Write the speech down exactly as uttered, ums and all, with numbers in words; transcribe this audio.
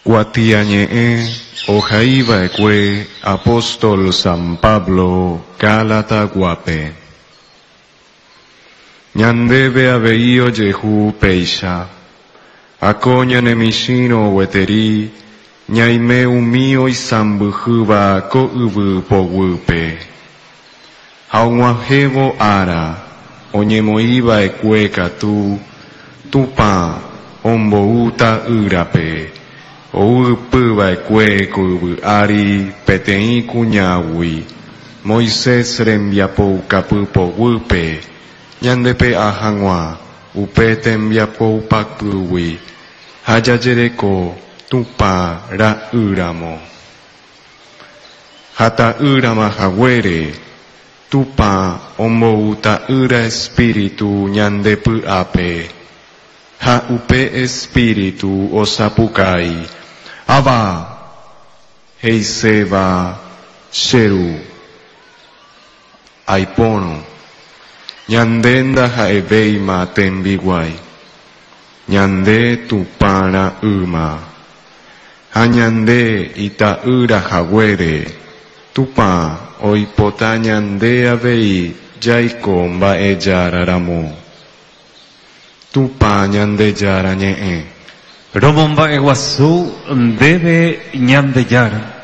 Guatiañe ojaiba ekwe apóstol San Pablo Gálata guape. Ñandebe abeio jehu peisha. Acoña nemishino weteri. Ñaime umio y sambujuba ko ubu powupe. Hauajevo ara. Oñemoiba ekwe katu. Tupa ombouta urape. Oupuba ekwe kubu ari petei kuñawi. Moisés rembiapo kapupo wupe. Ñandepe ahangwa. Upete mbiapo pakpuwi. Hayajereko tupa ra uramo. Hata urama hawere. Tupa ombouta ura espíritu ñandepu ape. Ha upe espíritu osapukai. Aba, heiseba, sheru, aipono, ñandenda haeveima tembiguai, ñande tupana uma, hañande ita ura hawere, tupa oipota ñande avei jaiko mbae jara ramo, tupa ñande jara ñe'e. Romomba eguasu debe ñande yara.